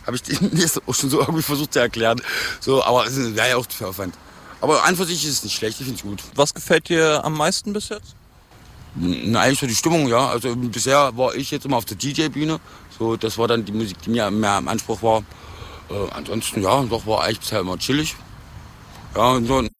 Habe ich denen jetzt auch schon so irgendwie versucht zu erklären. So, aber es wäre ja auch zu viel Aufwand. Aber an für sich ist es nicht schlecht, ich finde es gut. Was gefällt dir am meisten bis jetzt? Eigentlich so die Stimmung, ja. Also bisher war ich jetzt immer auf der DJ-Bühne. So, das war dann die Musik, die mir mehr im Anspruch war. Ansonsten, ja, doch war eigentlich bisher immer chillig. Ja, und so